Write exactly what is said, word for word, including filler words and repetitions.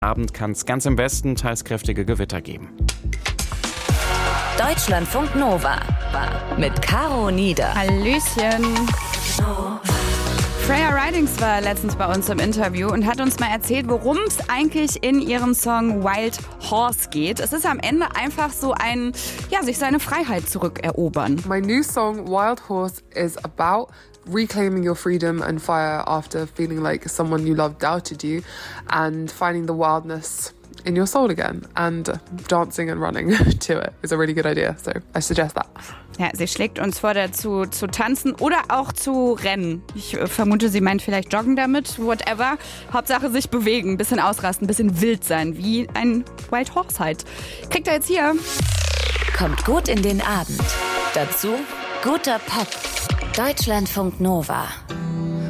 Abend kann es ganz im Westen teils kräftige Gewitter geben. Deutschlandfunk Nova mit Caro Nieder. Hallöchen. Freya Ridings war letztens bei uns im Interview und hat uns mal erzählt, worum es eigentlich in ihrem Song Wild Horse geht. Es ist am Ende einfach so ein, ja, sich seine Freiheit zurückerobern. My new song Wild Horse is about reclaiming your freedom and fire after feeling like someone you loved doubted you and finding the wildness in your soul again, and dancing and running to it is a really good idea, so I suggest that. Ja, sie schlägt uns vor, dazu zu tanzen oder auch zu rennen. Ich vermute, sie meint vielleicht joggen damit, whatever. Hauptsache sich bewegen, ein bisschen ausrasten, ein bisschen wild sein, wie ein Wild Horse halt. Kriegt er jetzt hier. Kommt gut in den Abend. Dazu guter Pop. Deutschlandfunk Nova.